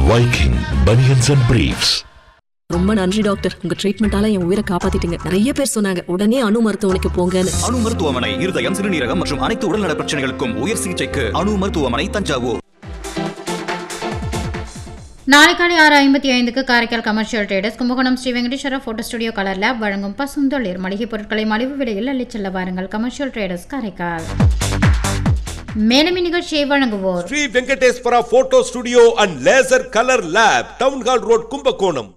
Viking Bunions and Briefs. ரொம்ப நன்றி doctor, உங்க ட்ரீட்மெண்டால என் உயிரை காப்பாத்திட்டீங்க. நிறைய பேர் சொன்னாங்க உடனே அணு மருத்துவமனைக்கு போங்கன்னு. அணு மருத்துவமனை இருதயம், சிறுநீரகம் மற்றும் அனைத்து உடல்நல பிரச்சனைகளுக்கும் உயர் சிகிச்சைக்கு அணு மருத்துவமனை, தஞ்சாவூர். நாளை காலை 6:55 Karaikal commercial traders Kumbakonam Sri Venkateswara photo studio colour lab வழங்கும் பசுந்தொழில் மளிகை பொருட்களை மலிவு விலையில் அள்ளிச் செல்ல வாருங்கள். Commercial traders Karaikal. மேலும் இந்நிகழ்ச்சியை வழங்குவோர் Sri Venkateswara photo studio and laser colour lab, town hall road, Kumbakonam.